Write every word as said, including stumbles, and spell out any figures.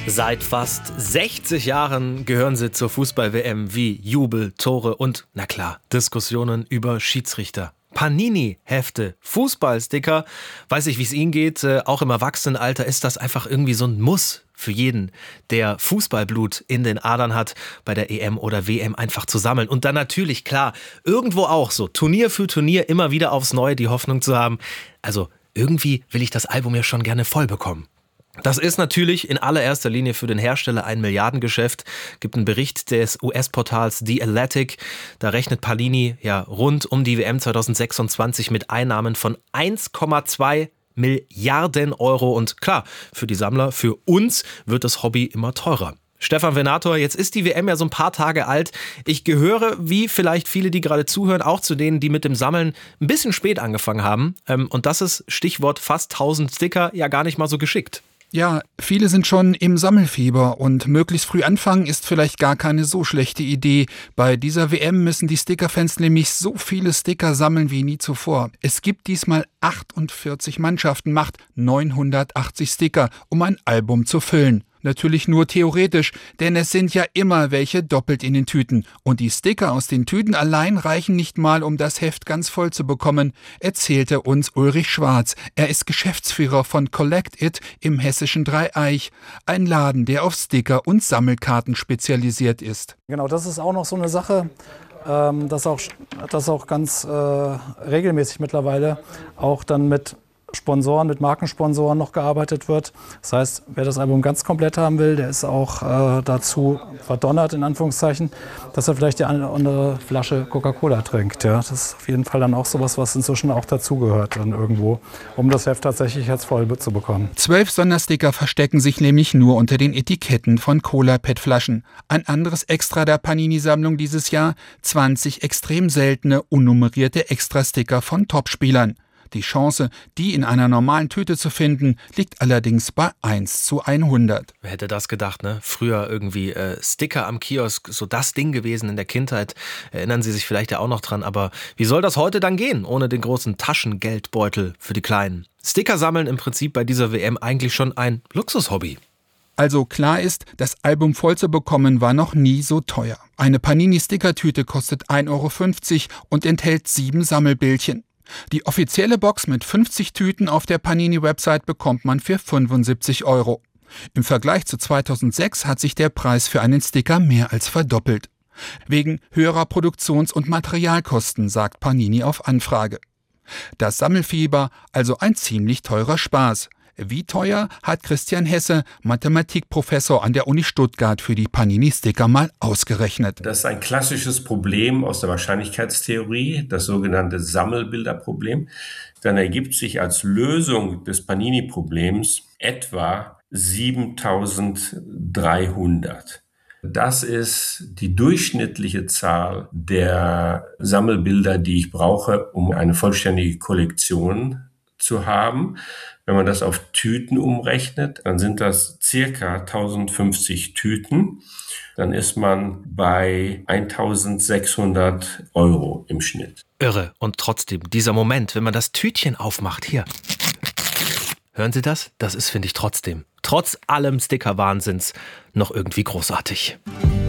Seit fast sechzig Jahren gehören sie zur Fußball-W M wie Jubel, Tore und, na klar, Diskussionen über Schiedsrichter. Panini-Hefte, Fußballsticker, weiß ich, wie es Ihnen geht, äh, auch im Erwachsenenalter ist das einfach irgendwie so ein Muss für jeden, der Fußballblut in den Adern hat, bei der E M oder W M einfach zu sammeln. Und dann natürlich, klar, irgendwo auch so, Turnier für Turnier immer wieder aufs Neue die Hoffnung zu haben, also irgendwie will ich das Album ja schon gerne voll bekommen. Das ist natürlich in allererster Linie für den Hersteller ein Milliardengeschäft. Gibt einen Bericht des U S-Portals The Athletic. Da rechnet Panini ja rund um die W M zwanzig sechsundzwanzig mit Einnahmen von eins Komma zwei Milliarden Euro. Und klar, für die Sammler, für uns wird das Hobby immer teurer. Stefan Venator, jetzt ist die W M ja so ein paar Tage alt. Ich gehöre, wie vielleicht viele, die gerade zuhören, auch zu denen, die mit dem Sammeln ein bisschen spät angefangen haben. Und das ist, Stichwort fast tausend Sticker, ja gar nicht mal so geschickt. Ja, viele sind schon im Sammelfieber und möglichst früh anfangen ist vielleicht gar keine so schlechte Idee. Bei dieser W M müssen die Stickerfans nämlich so viele Sticker sammeln wie nie zuvor. Es gibt diesmal achtundvierzig Mannschaften, macht neunhundertachtzig Sticker, um ein Album zu füllen. Natürlich nur theoretisch, denn es sind ja immer welche doppelt in den Tüten. Und die Sticker aus den Tüten allein reichen nicht mal, um das Heft ganz voll zu bekommen, erzählte uns Ulrich Schwarz. Er ist Geschäftsführer von Collect It im hessischen Dreieich, ein Laden, der auf Sticker und Sammelkarten spezialisiert ist. Genau, das ist auch noch so eine Sache, ähm, dass auch, dass auch ganz äh, regelmäßig mittlerweile auch dann mit Sponsoren, mit Markensponsoren noch gearbeitet wird. Das heißt, wer das Album ganz komplett haben will, der ist auch äh, dazu verdonnert, in Anführungszeichen, dass er vielleicht die eine oder andere Flasche Coca-Cola trinkt. Ja, das ist auf jeden Fall dann auch sowas, was inzwischen auch dazugehört dann irgendwo, um das Heft tatsächlich jetzt voll zu bekommen. Zwölf Sondersticker verstecken sich nämlich nur unter den Etiketten von Cola-P E T-Flaschen. Ein anderes Extra der Panini-Sammlung dieses Jahr, zwanzig extrem seltene, unnummerierte Extrasticker von Topspielern. Die Chance, die in einer normalen Tüte zu finden, liegt allerdings bei eins zu hundert. Wer hätte das gedacht, ne? Früher irgendwie äh, Sticker am Kiosk, so das Ding gewesen in der Kindheit. Erinnern Sie sich vielleicht ja auch noch dran. Aber wie soll das heute dann gehen, ohne den großen Taschengeldbeutel für die Kleinen? Sticker sammeln im Prinzip bei dieser W M eigentlich schon ein Luxushobby. Also klar ist, das Album voll zu bekommen war noch nie so teuer. Eine Panini-Stickertüte kostet ein Euro fünfzig und enthält sieben Sammelbildchen. Die offizielle Box mit fünfzig Tüten auf der Panini-Website bekommt man für fünfundsiebzig Euro. Im Vergleich zu zweitausendsechs hat sich der Preis für einen Sticker mehr als verdoppelt. Wegen höherer Produktions- und Materialkosten, sagt Panini auf Anfrage. Das Sammelfieber, also ein ziemlich teurer Spaß. Wie teuer, hat Christian Hesse, Mathematikprofessor an der Uni Stuttgart, für die Panini-Sticker mal ausgerechnet. Das ist ein klassisches Problem aus der Wahrscheinlichkeitstheorie, das sogenannte Sammelbilderproblem. Dann ergibt sich als Lösung des Panini-Problems etwa siebentausenddreihundert. Das ist die durchschnittliche Zahl der Sammelbilder, die ich brauche, um eine vollständige Kollektion zu haben. Wenn man das auf Tüten umrechnet, dann sind das circa tausendfünfzig Tüten. Dann ist man bei eintausendsechshundert Euro im Schnitt. Irre. Und trotzdem, dieser Moment, wenn man das Tütchen aufmacht, hier. Hören Sie das? Das ist, finde ich, trotzdem, trotz allem Sticker-Wahnsinns, noch irgendwie großartig.